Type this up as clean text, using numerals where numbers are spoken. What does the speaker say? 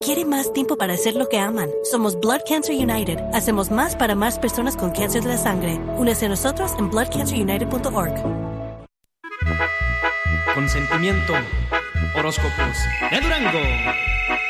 quiere más tiempo para hacer lo que aman. Somos Blood Cancer United. Hacemos más para más personas con cáncer de la sangre. Únese a nosotros en bloodcancerunited.org. Consentimiento. Horóscopos de Durango.